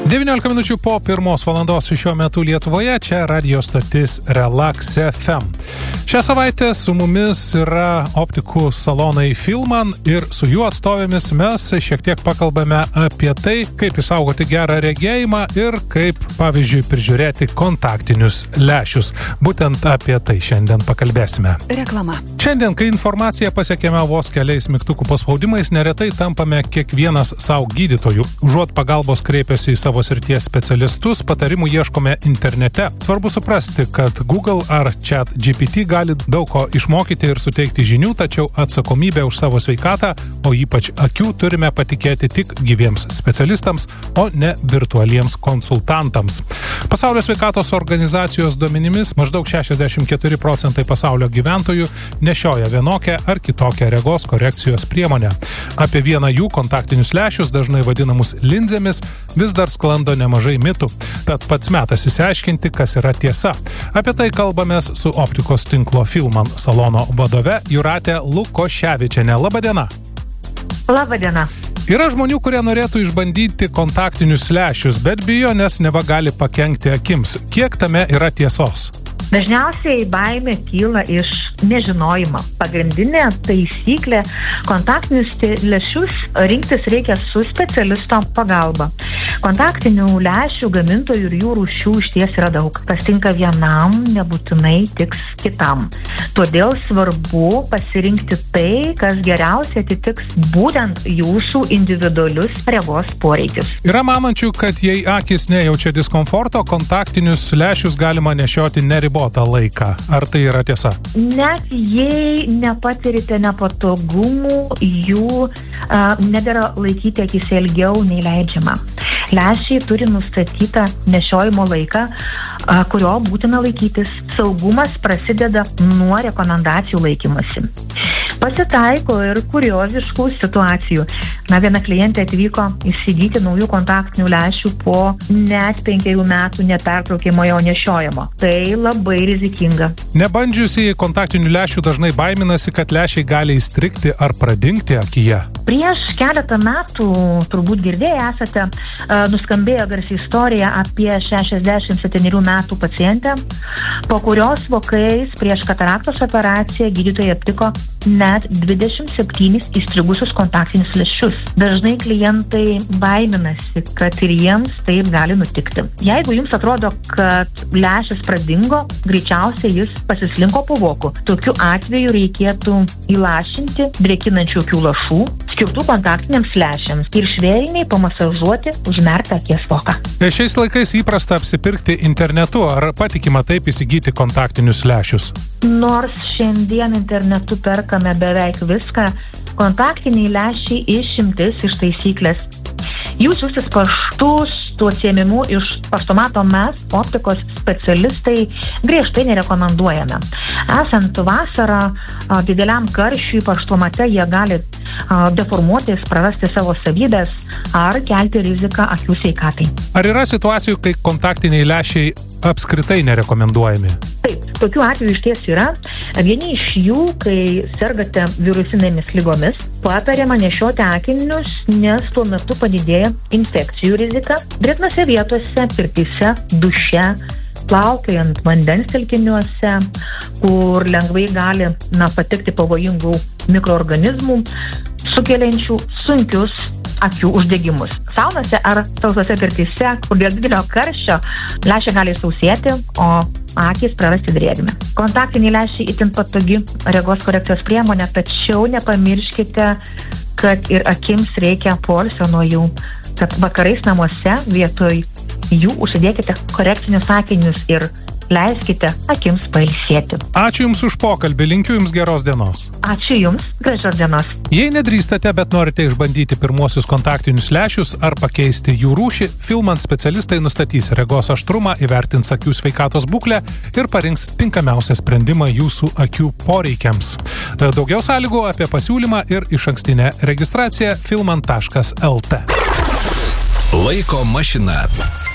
19 minučių po 1 valandos šiuo metu Lietuvoje, čia radio stotis Relax FM. Šią savaitę su mumis yra optikų salonai Filman ir su jų atstovėmis mes šiek tiek pakalbame apie tai, kaip išsaugoti gerą regėjimą ir kaip, pavyzdžiui, prižiūrėti kontaktinius lęšius. Būtent apie tai šiandien pakalbėsime. Reklama. Šiandien, kai informaciją pasiekėme vos keliais mygtukų paspaudimais, neretai tampame kiekvienas savo gydytojų. Užuot pagalbos kreipiasi į savo srities specialistus, patarimų ieškome internete. Svarbu suprasti, kad Google ar ChatGPT gali daug ko išmokyti ir suteikti žinių, tačiau atsakomybę už savo sveikatą, o ypač akių, turime patikėti tik gyviems specialistams, o ne virtualiems konsultantams. Pasaulio sveikatos organizacijos duomenimis maždaug 64% pasaulio gyventojų nešioja vienokią ar kitokią regos korekcijos priemonę. Apie vieną jų, kontaktinius lęšius, dažnai vadinamus linzėmis, vis dar sklando nemažai mitų. Tad pats metas išsiaiškinti, kas yra tiesa. Apie tai kalbamės su optikos tinklo Filman salono vadove Jūratė Lukoševičienė. Labadiena. Labadiena. Yra žmonių, kurie norėtų išbandyti kontaktinius lęšius, bet bijo, nes neva gali pakenkti akims. Kiek tame yra tiesos? Dažniausiai baimė kyla iš nežinojimo. Pagrindinė taisyklė – kontaktinius lęšius rinktis reikia su specialisto pagalba. Kontaktinių lęšių gamintojų ir jų rūšių išties yra daug. Kas tinka vienam, nebūtinai tiks kitam. Todėl svarbu pasirinkti tai, kas geriausiai atitiks būtent jūsų individualius regos poreikius. Yra manančių, kad jei akis nejaučia diskomforto, kontaktinius lęšius galima nešioti neribotą laiką. Ar tai yra tiesa? Net jei nepatirite nepatogumų, jų nedėra laikyti akise ilgiau nei leidžiama. Lęšiai turi nustatytą nešiojimo laiką, kurio būtina laikytis. Saugumas prasideda nuo rekomendacijų laikymosi. Pasitaiko ir kurioziškų situacijų. Viena klientė atvyko įsigyti naujų kontaktinių lęšių po net 5 metų nepertraukimo jo nešiojimo. Tai labai rizikinga. Nebandžiusi kontaktinių lęšių dažnai baiminasi, kad lęšiai gali įstrigti ar pradingti akyje. Prieš keletą metų, turbūt girdėję esate, nuskambėjo garsi istorija apie 67 metų pacientę, po kurios vokais prieš kataraktos operaciją gydytojai aptiko net 27 įstrigusius kontaktinius lęšius. Dažnai klientai baiminasi, kad ir jiems taip gali nutikti. Jeigu jums atrodo, kad lęšis pradingo, greičiausiai jis pasislinko po voku. Tokiu atveju reikėtų įlašinti drėkinančių akių lašų, skirtų kontaktiniams lęšiams ir švelniai pamasažuoti užmerktą akies voką. Šiais laikais įprasta apsipirkti internetu. Ar patikima taip įsigyti kontaktinius lęšius? Nors šiandien internetu perkame beveik viską, kontaktiniai lęšiai išimtis iš taisyklės. Jų siųstis paštus, tuo atsiėmimu iš paštomato mes, optikos specialistai, griežtai nerekomenduojame. Esant vasarą dideliam karščiui paštomate jie gali deformuotis, prarasti savo savybės ar kelti riziką akių sveikatai. Ar yra situacijų, kai kontaktiniai lęšiai apskritai nerekomenduojami? Taip, tokių atvejų išties yra. Vieni iš jų, kai sergate virusinėmis ligomis, patariama nešioti akinius, nes tuo metu padidėja infekcijų rizika. Drėgnose vietose, pirtyse, duše, plaukiojant vandens telkiniuose, kur lengvai gali patekti pavojingų mikroorganizmų, sukeliančių sunkius akių uždegimus. Saunose ar sausose pirtyse, kur dėl didelio karščio lęšiai gali sausėti, o akys prarasti drėgmę. Kontaktiniai lęšiai itin patogi regos korekcijos priemonė, tačiau nepamirškite, kad ir akims reikia poilsio nuo jų. Kad vakarais namuose vietoj jų užsidėkite korekcinius akinius ir leiskite akims pailsėti. Ačiū Jums už pokalbį, linkiu Jums geros dienos. Ačiū Jums, gražios dienos. Jei nedrįstate, bet norite išbandyti pirmuosius kontaktinius lęšius ar pakeisti jų rūšį, Filman specialistai nustatys regos aštrumą, įvertins akių sveikatos būklę ir parinks tinkamiausią sprendimą jūsų akių poreikiams. Daugiau sąlygų apie pasiūlymą ir išankstinę registraciją filman.lt. Laiko mašina.